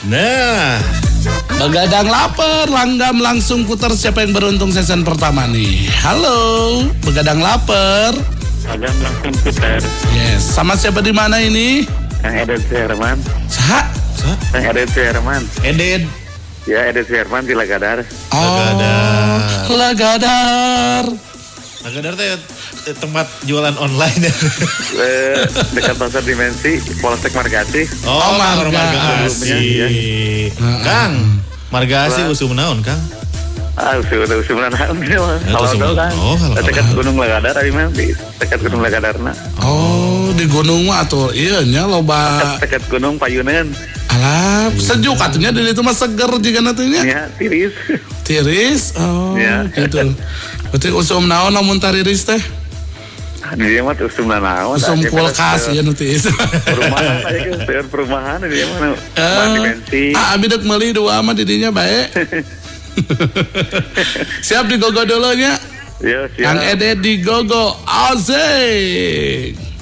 Nah, Begadang lapar, langgam langsung putar siapa yang beruntung season pertama nih. Halo, begadang lapar. Agam langsung putar. Yes, sama siapa di mana ini? Kang Edet Suherman. Kang Edet Suherman. Eded. Ya, Edet Suherman di Lagadar. Lagadar. Lagadar teh tempat jualan online. Dekat pasar Dimensi, Polsek Margasi. Margasi. Kang, Margasi usum naon, Kang? Sudah usulan naon dia mah. Kalau tahu kan. Dekat Gunung Lagadar ari mah dekat Gunung Lagadarna. Oh, di gunung mah atuh ieu nya loba. Dekat Gunung Payunan. Alah, sejuk atunya di ditu mah seger jiga atunya. Ya, tiris. Tiris. Oh, ya. Gitu. Berarti usum naon namun tariris teh? Dia mah usum naon. Usum kulkas ya nu tiis. Perumahan aja kan, perumahan dia mah. Dimensi. Abi dek meuli dua mah didinya bae. Siap digogo dulu nya. Ya, siap. Kang Edet digogo. Asik.